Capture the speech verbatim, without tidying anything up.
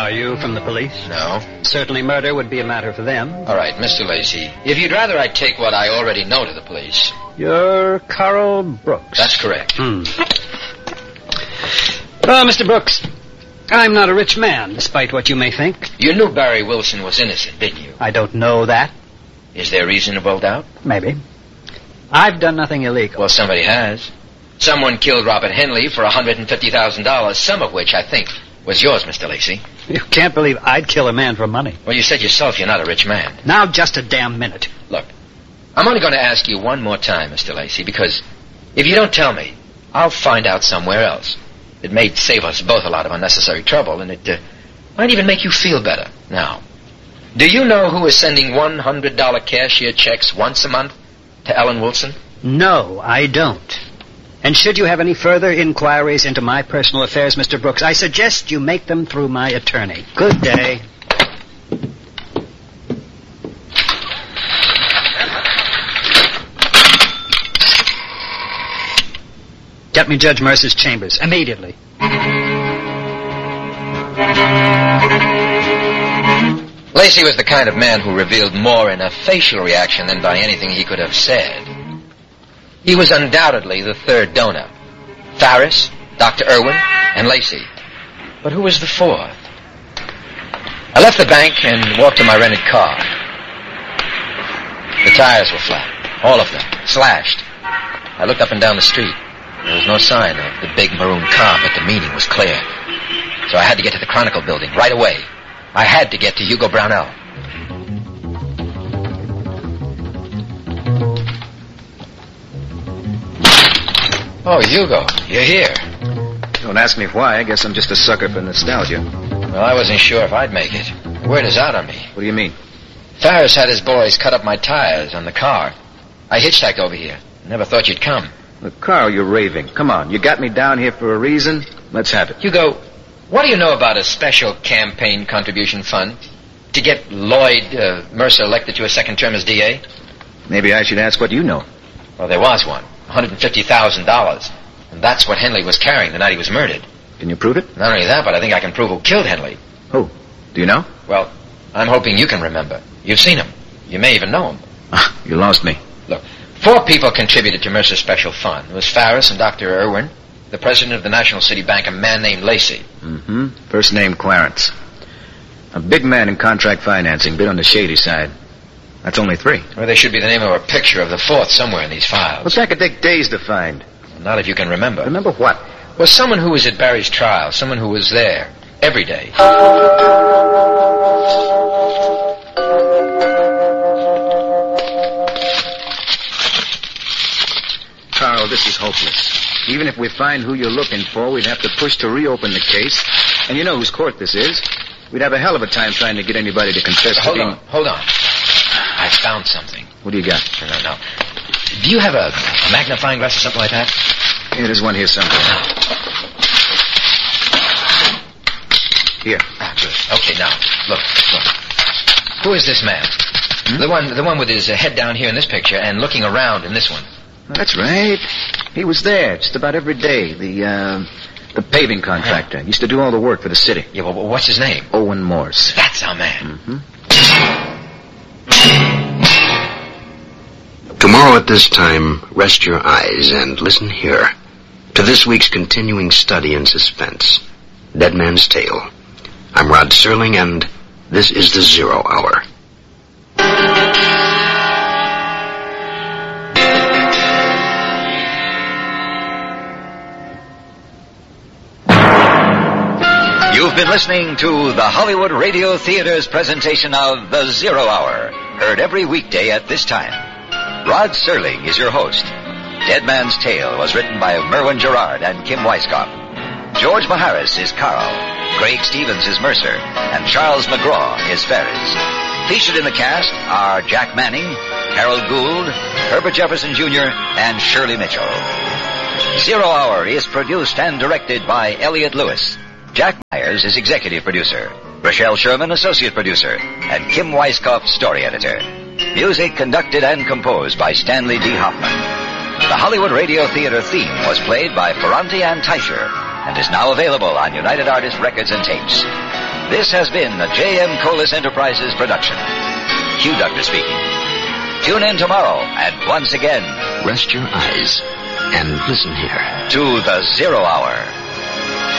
Are you from the police? No. Certainly murder would be a matter for them. All right, Mister Lacey, if you'd rather I take what I already know to the police. You're Carl Brooks. That's correct. Hmm. Well, Mister Brooks, I'm not a rich man, despite what you may think. You knew Barry Wilson was innocent, didn't you? I don't know that. Is there reasonable doubt? Maybe. I've done nothing illegal. Well, somebody has. Someone killed Robert Henley for one hundred fifty thousand dollars, some of which, I think, was yours, Mister Lacey. You can't believe I'd kill a man for money. Well, you said yourself you're not a rich man. Now, just a damn minute. Look, I'm only going to ask you one more time, Mister Lacey, because if you don't tell me, I'll find out somewhere else. It may save us both a lot of unnecessary trouble, and it uh, might even make you feel better. Now, do you know who is sending one hundred dollars cashier checks once a month to Ellen Wilson? No, I don't. And should you have any further inquiries into my personal affairs, Mister Brooks, I suggest you make them through my attorney. Good day. Get me Judge Mercer's chambers, immediately. Lacey was the kind of man who revealed more in a facial reaction than by anything he could have said. He was undoubtedly the third donor. Farris, Doctor Irwin, and Lacey. But who was the fourth? I left the bank and walked to my rented car. The tires were flat, all of them, slashed. I looked up and down the street. There was no sign of the big maroon car, but the meaning was clear. So I had to get to the Chronicle building right away. I had to get to Hugo Brownell. Oh, Hugo, you're here. Don't ask me why. I guess I'm just a sucker for nostalgia. Well, I wasn't sure if I'd make it. Word is out on me. What do you mean? Farris had his boys cut up my tires on the car. I hitchhiked over here. Never thought you'd come. Look, Carl, you're raving. Come on, you got me down here for a reason. Let's have it. Hugo, what do you know about a special campaign contribution fund to get Lloyd uh, Mercer elected to a second term as D A? Maybe I should ask what you know. Well, there was one. one hundred fifty thousand dollars. And that's what Henley was carrying the night he was murdered. Can you prove it? Not only that, but I think I can prove who killed Henley. Who? Do you know? Well, I'm hoping you can remember. You've seen him. You may even know him. You lost me. Look, four people contributed to Mercer's special fund. It was Farris and Doctor Irwin, the president of the National City Bank, a man named Lacey. Mm-hmm. First name Clarence. A big man in contract financing, bit on the shady side. That's only three. Well, there should be the name or a picture of the fourth somewhere in these files. Well, that could take days to find. Well, not if you can remember. Remember what? Well, someone who was at Barry's trial. Someone who was there every day. Carl, this is hopeless. Even if we find who you're looking for, we'd have to push to reopen the case. And you know whose court this is. We'd have a hell of a time trying to get anybody to confess Hold to on, hold on. I found something. What do you got? No, no, no. Do you have a magnifying glass or something like that? Yeah, there's one here somewhere. Here. Ah, good. Okay, now, look, look. Who is this man? Hmm? The one the one with his uh, head down here in this picture and looking around in this one. That's right. He was there just about every day. The, uh, the paving contractor. He used to do all the work for the city. Yeah, well, what's his name? Owen Morse. That's our man. Mm-hmm. Tomorrow at this time, rest your eyes and listen here to this week's continuing study in suspense, Dead Man's Tale. I'm Rod Serling, and this is the Zero Hour. You've been listening to the Hollywood Radio Theater's presentation of The Zero Hour, heard every weekday at this time. Rod Serling is your host. Dead Man's Tale was written by Merwin Gerard and Kim Weisskopf. George Maharis is Carl, Craig Stevens is Mercer, and Charles McGraw is Ferris. Featured in the cast are Jack Manning, Harold Gould, Herbert Jefferson Junior, and Shirley Mitchell. Zero Hour is produced and directed by Elliot Lewis. Jack Myers is executive producer, Rochelle Sherman associate producer, and Kim Weisskopf story editor. Music conducted and composed by Stanley D. Hoffman. The Hollywood Radio Theater theme was played by Ferranti and Teicher and is now available on United Artists Records and Tapes. This has been a J M Colas Enterprises production. Hugh Doctor speaking. Tune in tomorrow, and once again, Rest your eyes and listen here. to the Zero Hour.